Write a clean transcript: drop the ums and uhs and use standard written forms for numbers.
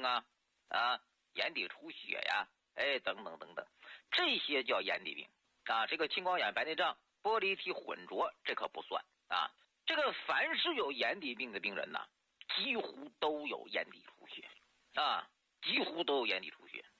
症啊，眼底出血呀，等等等等，这些叫眼底病啊。这个青光眼、白内障、玻璃体混浊，这可不算啊。这个凡是有眼底病的病人呢，几乎都有眼底出血啊，几乎都有眼底出血。